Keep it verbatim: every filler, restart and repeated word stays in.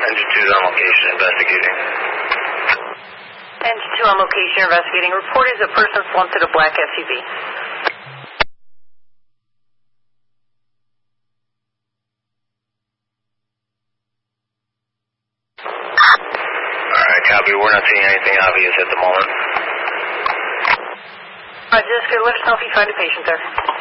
Engine two on location investigating. Engine two on location investigating. Report is a person slumped at a black S U V. Alright, copy. We're not seeing anything obvious at the moment. Alright, just let us know if you find a patient there.